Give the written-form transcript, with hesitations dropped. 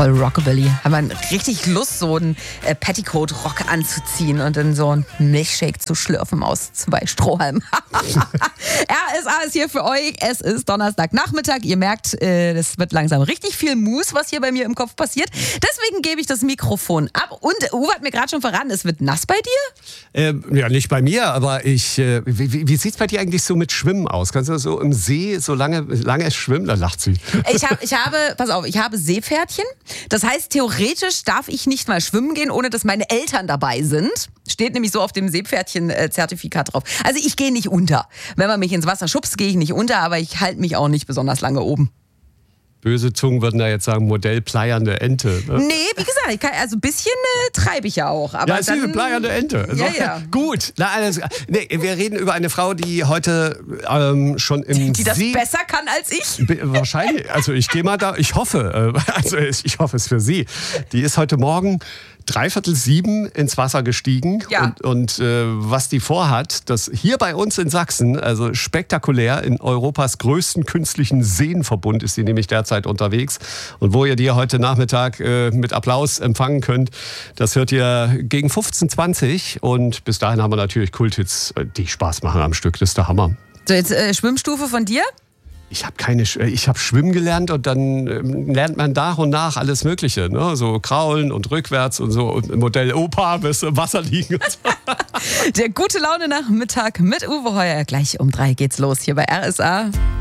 voll Rockabilly. Haben wir richtig Lust, so einen Petticoat-Rock anzuziehen und dann so einen Milchshake zu schlürfen aus 2 Strohhalmen. RSA ist hier für euch. Es ist Donnerstagnachmittag. Ihr merkt, es wird langsam richtig viel Mus, was hier bei mir im Kopf passiert. Deswegen gebe ich das Mikrofon ab. Und Uwe hat mir gerade schon verraten, es wird nass bei dir? Ja, nicht bei mir, aber wie sieht es bei dir eigentlich so mit Schwimmen aus? Kannst du so im See so lange schwimmen? Da lacht sie. Ich habe Seepferdchen. Das heißt, theoretisch darf ich nicht mal schwimmen gehen, ohne dass meine Eltern dabei sind. Steht nämlich so auf dem Seepferdchen-Zertifikat drauf. Also ich gehe nicht unter. Wenn man mich ins Wasser schubst, gehe ich nicht unter, aber ich halte mich auch nicht besonders lange oben. Böse Zungen würden da jetzt sagen, Modell pleiernde Ente. Ne? Nee, wie gesagt, ein bisschen treibe ich ja auch. Aber ja, ist eine pleiernde Ente. Also, ja. Gut. Nee, wir reden über eine Frau, die heute schon im Die das besser kann als ich? Wahrscheinlich. Also ich gehe mal da, ich hoffe es für sie. Die ist heute Morgen 6:45 ins Wasser gestiegen. Ja. Und was die vorhat, das hier bei uns in Sachsen, also spektakulär, in Europas größten künstlichen Seenverbund ist sie nämlich derzeit unterwegs. Und wo ihr die heute Nachmittag mit Applaus empfangen könnt, das hört ihr gegen 15:20. Und bis dahin haben wir natürlich Kulthits, die Spaß machen am Stück. Das ist der Hammer. So, jetzt Schwimmstufe von dir? Ich habe Schwimmen gelernt und dann lernt man nach und nach alles Mögliche, ne? So kraulen und rückwärts und so und Modell Opa bis im Wasser liegen. Und so. Der gute Laune Nachmittag mit Uwe Heuer. Gleich um 3 geht's los hier bei RSA.